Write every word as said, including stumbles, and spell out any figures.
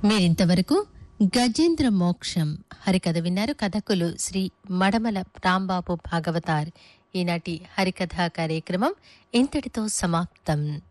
మీరింతవరకు గజేంద్ర మోక్షం హరికథ విన్నారు. కథకులు శ్రీ మడమల రాంబాబు భాగవతార్. ఈనాటి హరికథా కార్యక్రమం ఇంతటితో సమాప్తం.